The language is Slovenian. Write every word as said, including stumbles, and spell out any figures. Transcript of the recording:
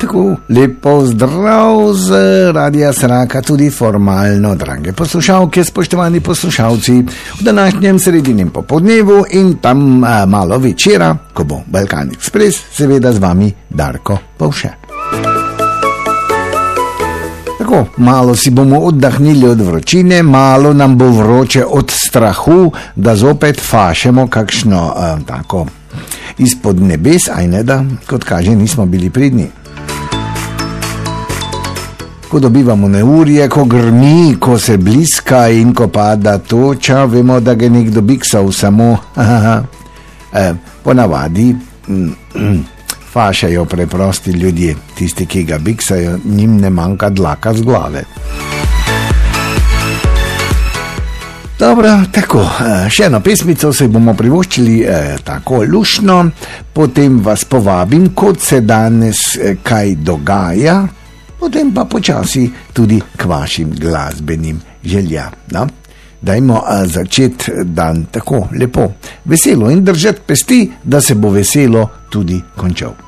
tako, lepo zdrav z Radia Sraka, tudi formalno, drage poslušalke, spoštovani poslušalci, v današnjem sredinem popoldnevu in tam a, malo večera, ko bo Balkan Express, seveda z vami Darko Pavše. Tako, malo si bomo oddahnili od vročine, malo nam bo vroče od strahu, da zopet fašemo kakšno a, tako izpod nebes, aj ne da, kot kaže, nismo bili pridni. Ko dobivamo neurje, ko grmi, ko se bliska in ko pada toča, vemo, da ga nekdo biksal samo e, ponavadi fašajo preprosti ljudje, tisti, ki ga biksajo, njim ne manjka dlaka z glave. Dobro, tako, še eno pesmico se bomo privoščili eh, tako lušno, potem vas povabim, kot se danes eh, kaj dogaja, potem pa počasi tudi k vašim glasbenim željam. No? Dajmo eh, začeti dan tako lepo, veselo in držati pesti, da se bo veselo tudi končal.